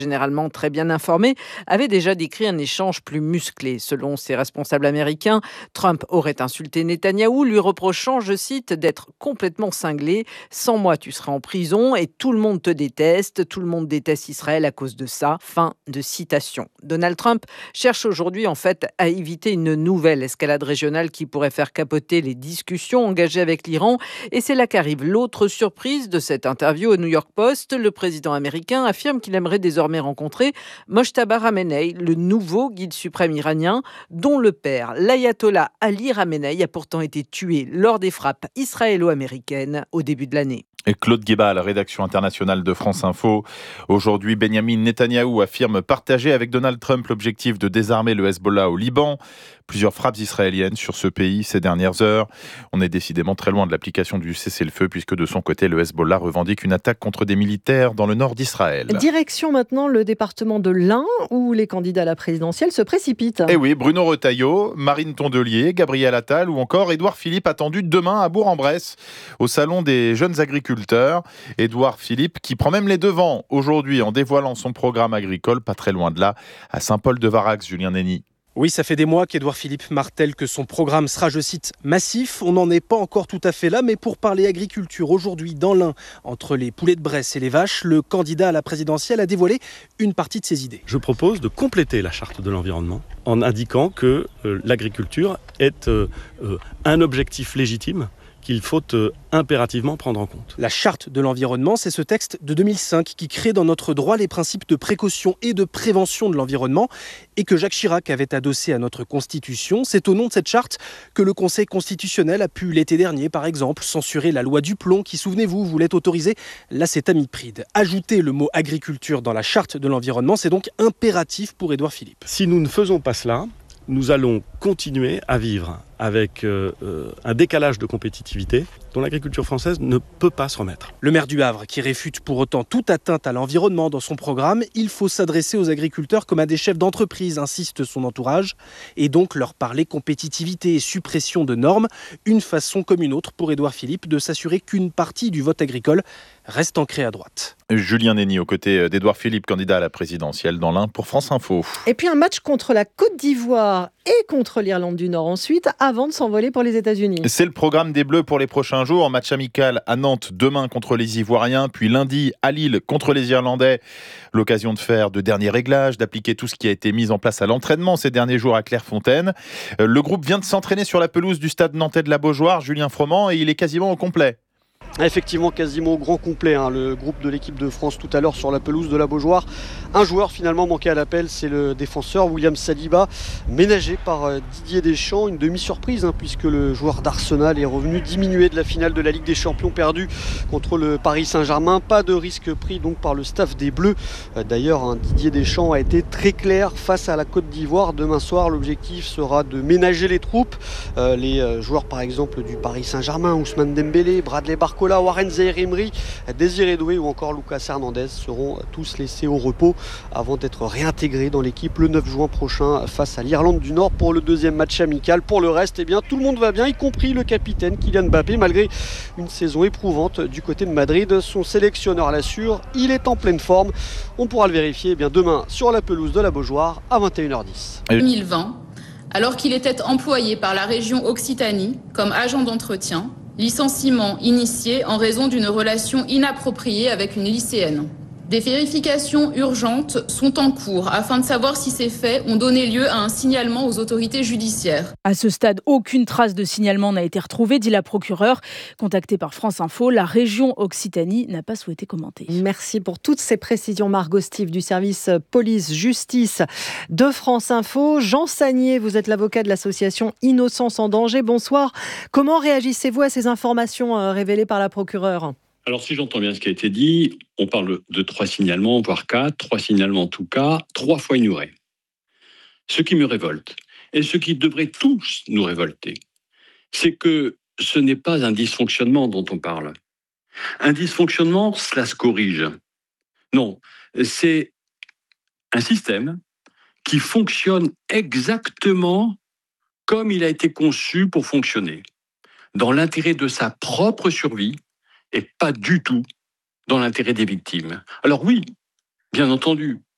généralement très bien informé, avait déjà décrit un échange plus musclé. Selon ses responsables américains, Trump aurait insulté Netanyahou, lui reprochant, je cite, d'être complètement cinglé. Sans moi, tu seras en prison et tout le monde te déteste. Tout le monde déteste Israël à cause de ça. Fin de citation. Donald Trump cherche aujourd'hui en fait à éviter une nouvelle escalade régionale qui pourrait faire capoter les discussions engagées avec l'Iran. Et c'est là qu'arrive l'autre surprise de cette interview au New York Post. Le président américain affirme qu'il aimerait désormais rencontrer Mojtaba Ramenei, le nouveau guide suprême iranien, dont le père, l'ayatollah Ali Ramenei, a pourtant été tué lors des frappes israélo-américaines au début de l'année. Et Claude Guébat à la rédaction internationale de France Info. Aujourd'hui, Benyamin Netanyahou affirme partager avec Donald Trump l'objectif de désarmer le Hezbollah au Liban. Plusieurs frappes israéliennes sur ce pays ces dernières heures. On est décidément très loin de l'application du cessez-le-feu puisque de son côté, le Hezbollah revendique une attaque contre des militaires dans le nord d'Israël. Direction maintenant le département de l'Ain où les candidats à la présidentielle se précipitent. Eh oui, Bruno Retailleau, Marine Tondelier, Gabriel Attal ou encore Édouard Philippe attendu demain à Bourg-en-Bresse au salon des jeunes agriculteurs. Édouard Philippe qui prend même les devants aujourd'hui en dévoilant son programme agricole pas très loin de là à Saint-Paul-de-Varax, Julien Nenny. Oui, ça fait des mois qu'Édouard Philippe martèle que son programme sera, je cite, massif. On n'en est pas encore tout à fait là, mais pour parler agriculture, aujourd'hui, dans l'Ain, entre les poulets de Bresse et les vaches, le candidat à la présidentielle a dévoilé une partie de ses idées. Je propose de compléter la charte de l'environnement en indiquant que l'agriculture est un objectif légitime qu'il faut impérativement prendre en compte. La charte de l'environnement, c'est ce texte de 2005 qui crée dans notre droit les principes de précaution et de prévention de l'environnement et que Jacques Chirac avait adossé à notre Constitution. C'est au nom de cette charte que le Conseil constitutionnel a pu l'été dernier, par exemple, censurer la loi du plomb qui, souvenez-vous, voulait autoriser l'acétamipride. Ajouter le mot agriculture dans la charte de l'environnement, c'est donc impératif pour Édouard Philippe. Si nous ne faisons pas cela, nous allons continuer à vivre avec un décalage de compétitivité dont l'agriculture française ne peut pas se remettre. Le maire du Havre, qui réfute pour autant toute atteinte à l'environnement dans son programme, il faut s'adresser aux agriculteurs comme à des chefs d'entreprise, insiste son entourage, et donc leur parler compétitivité et suppression de normes, une façon comme une autre pour Édouard Philippe de s'assurer qu'une partie du vote agricole reste ancrée à droite. Julien Nenny aux côtés d'Édouard Philippe, candidat à la présidentielle dans l'Ain pour France Info. Et puis un match contre la Côte d'Ivoire et contre l'Irlande du Nord ensuite, avant de s'envoler pour les États-Unis. C'est le programme des Bleus pour les prochains jours. Match amical à Nantes demain contre les Ivoiriens, puis lundi à Lille contre les Irlandais. L'occasion de faire de derniers réglages, d'appliquer tout ce qui a été mis en place à l'entraînement ces derniers jours à Clairefontaine. Le groupe vient de s'entraîner sur la pelouse du stade nantais de la Beaujoire, Julien Froment, et il est quasiment au complet. Effectivement, quasiment au grand complet, le groupe de l'équipe de France tout à l'heure sur la pelouse de la Beaujoire. Un joueur finalement manqué à l'appel, c'est le défenseur William Saliba, ménagé par Didier Deschamps. Une demi-surprise puisque le joueur d'Arsenal est revenu diminué de la finale de la Ligue des Champions perdue contre le Paris Saint-Germain. Pas de risque pris donc par le staff des Bleus. D'ailleurs, Didier Deschamps a été très clair face à la Côte d'Ivoire. Demain soir, l'objectif sera de ménager les troupes. Les joueurs par exemple du Paris Saint-Germain, Ousmane Dembélé, Bradley Barcola, Warren Zaïre-Emery, Désiré Doué ou encore Lucas Hernandez seront tous laissés au repos avant d'être réintégrés dans l'équipe le 9 juin prochain face à l'Irlande du Nord pour le deuxième match amical. Pour le reste, tout le monde va bien, y compris le capitaine Kylian Mbappé, malgré une saison éprouvante du côté de Madrid. Son sélectionneur l'assure, il est en pleine forme. On pourra le vérifier demain sur la pelouse de la Beaujoire à 21h10. 2020, alors qu'il était employé par la région Occitanie comme agent d'entretien, licenciement initié en raison d'une relation inappropriée avec une lycéenne. Des vérifications urgentes sont en cours afin de savoir si ces faits ont donné lieu à un signalement aux autorités judiciaires. À ce stade, aucune trace de signalement n'a été retrouvée, dit la procureure. Contactée par France Info, la région Occitanie n'a pas souhaité commenter. Merci pour toutes ces précisions, Margot Stive du service police-justice de France Info. Jean Sagnier, vous êtes l'avocat de l'association Innocence en danger. Bonsoir. Comment réagissez-vous à ces informations révélées par la procureure ? Alors, si j'entends bien ce qui a été dit, on parle de 3 signalements, voire 4, 3 signalements en tout cas, 3 fois ignorés. Ce qui me révolte, et ce qui devrait tous nous révolter, c'est que ce n'est pas un dysfonctionnement dont on parle. Un dysfonctionnement, cela se corrige. Non, c'est un système qui fonctionne exactement comme il a été conçu pour fonctionner, dans l'intérêt de sa propre survie, et pas du tout dans l'intérêt des victimes. Alors oui, bien entendu,